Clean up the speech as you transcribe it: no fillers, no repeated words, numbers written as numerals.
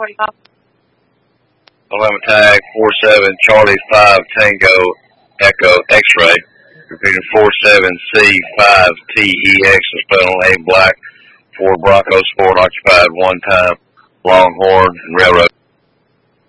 45. Alabama tag 47 Charlie 5 Tango Echo X-ray. Repeating 47C 5 TEX is put on A Black. 4 Bronco Sport occupied 1 time Longhorn and Railroad.